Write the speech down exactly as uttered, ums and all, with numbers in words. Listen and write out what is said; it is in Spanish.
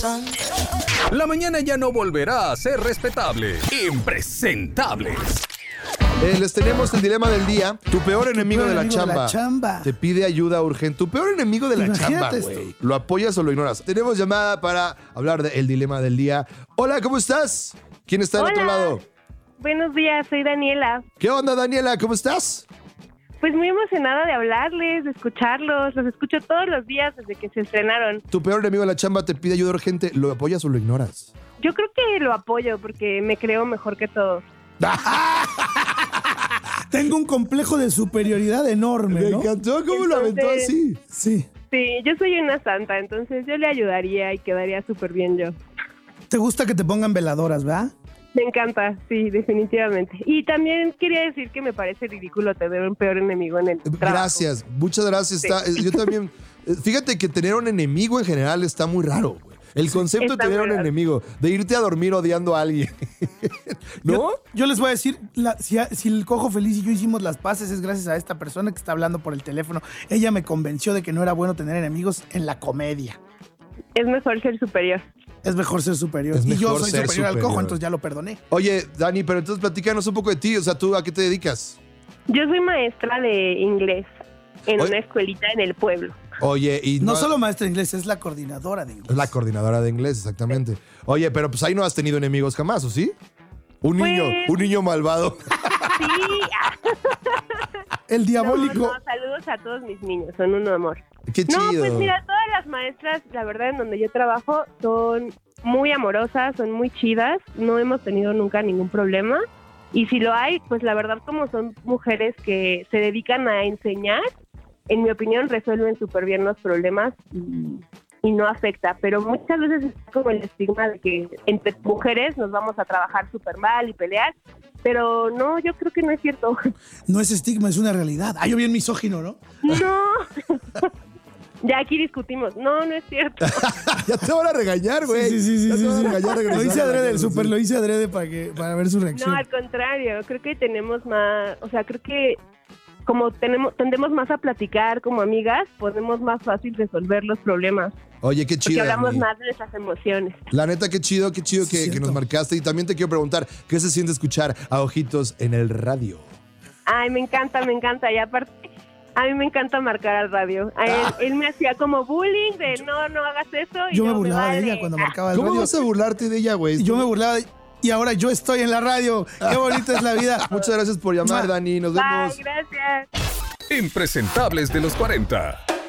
corazón. La mañana ya no volverá a ser respetable. Impresentables. Eh, les tenemos el dilema del día. Tu peor enemigo, peor de, la enemigo de la chamba. te pide ayuda urgente. Tu peor enemigo de la Imagínate chamba, esto. güey. ¿Lo apoyas o lo ignoras? Tenemos llamada para hablar del dilema del día. Hola, ¿cómo estás? ¿Quién está del Hola. otro lado? Buenos días, soy Daniela. ¿Qué onda, Daniela? ¿Cómo estás? Pues muy emocionada de hablarles, de escucharlos. Los escucho todos los días desde que se estrenaron. Tu peor enemigo de la chamba te pide ayuda urgente. ¿Lo apoyas o lo ignoras? Yo creo que lo apoyo porque me creo mejor que todos. Tengo un complejo de superioridad enorme, Me ¿no? encantó cómo lo aventó Entonces- así. Sí. Sí, yo soy una santa, entonces yo le ayudaría y quedaría súper bien yo. ¿Te gusta que te pongan veladoras, verdad? Me encanta, sí, definitivamente. Y también quería decir que me parece ridículo tener un peor enemigo en el trabajo. Gracias, muchas gracias. Sí. Está- eh, yo también. eh, Fíjate que tener un enemigo en general está muy raro, güey. El concepto de Está tener muy un raro. enemigo, de irte a dormir odiando a alguien. ¿No? Yo, yo les voy a decir, la- si, a- si el Cojo Feliz y yo hicimos las paces es gracias a esta persona que está hablando por el teléfono. Ella me convenció de que no era bueno tener enemigos en la comedia. Es mejor ser superior. Es mejor ser superior. Es y yo mejor soy ser superior, al superior. Cojo, entonces ya lo perdoné. Oye, Dani, pero entonces platícanos un poco de ti. O sea, ¿tú a qué te dedicas? Yo soy maestra de inglés en Oye. una escuelita en el pueblo. Oye, y No solo maestra de inglés, es la coordinadora de inglés. Es la coordinadora de inglés, exactamente. Oye, pero pues ahí no has tenido enemigos jamás, ¿o sí? Un Pues- niño, un niño malvado. Sí. El No, diabólico. no, saludos a todos mis niños, son un amor. Qué chido. No, pues mira, todas las maestras, la verdad, en donde yo trabajo, son muy amorosas, son muy chidas, no hemos tenido nunca ningún problema. Y si lo hay, pues la verdad, como son mujeres que se dedican a enseñar, en mi opinión, resuelven súper bien los problemas y, y no afecta. Pero muchas veces es como el estigma de que entre mujeres nos vamos a trabajar súper mal y pelear. Pero no, yo creo que no es cierto. No es estigma, es una realidad. Ah, yo bien misógino, ¿no? No. Ya aquí discutimos. No, no es cierto. Ya te van a regañar, güey. Sí, sí, sí. Ya sí, te van a sí. regañar Lo regresando hice a la adrede, el conversación. súper lo hice adrede para, que, para ver su reacción. No, al contrario, creo que tenemos más, o sea, creo que como tenemos tendemos más a platicar como amigas, podemos más fácil resolver los problemas, Oye, qué porque chido. hablamos Dani. más de nuestras emociones. La neta, qué chido, qué chido Sí, que, que cierto. nos marcaste. Y también te quiero preguntar, ¿qué se siente escuchar a Ojitos en el radio? Ay, me encanta, me encanta, y aparte, a mí me encanta marcar al radio. A él, él me hacía como bullying de no, no hagas eso. Y Yo me yo, burlaba de vale. ella cuando marcaba el ¿Cómo radio. vas a burlarte de ella, güey? Yo me burlaba de... Y ahora yo estoy en la radio. Qué bonita es la vida. Muchas gracias por llamar, Mua. Dani. Nos Bye, vemos. gracias. Impresentables de los cuarenta.